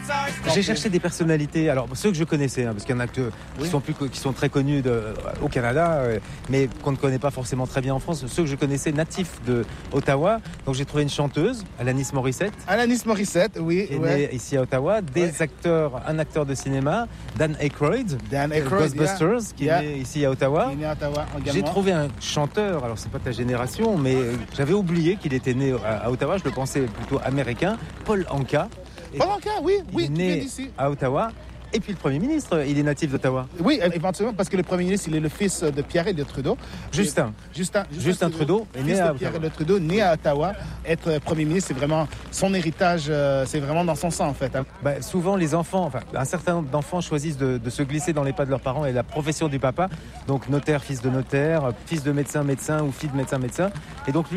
J'ai cherché des personnalités, alors ceux que je connaissais, parce qu'il y en a qui sont très connus au Canada, mais qu'on ne connaît pas forcément très bien en France. Ceux que je connaissais natifs de Ottawa. Donc j'ai trouvé une chanteuse, Alanis Morissette. Alanis Morissette, oui. Qui est née ici à Ottawa. Un acteur de cinéma, Dan Aykroyd, Ghostbusters, qui est né ici à Ottawa. J'ai trouvé un chanteur, alors c'est pas ta génération, mais j'avais oublié qu'il était né à Ottawa, je le pensais plutôt américain, Paul Anka. Paul Anka, oui, il est né à Ottawa. Et puis le Premier ministre, il est natif d'Ottawa. Oui, éventuellement, parce que le Premier ministre, il est le fils de Pierre-Éliott Trudeau. Justin Trudeau est né à Ottawa. Pierre-Éliott Trudeau, né à Ottawa. Être Premier ministre, c'est vraiment son héritage, c'est vraiment dans son sang, en fait. Souvent, les enfants, un certain nombre d'enfants choisissent de se glisser dans les pas de leurs parents et la profession du papa. Donc notaire, fils de notaire, fils de médecin, médecin ou fille de médecin, médecin. Et donc lui,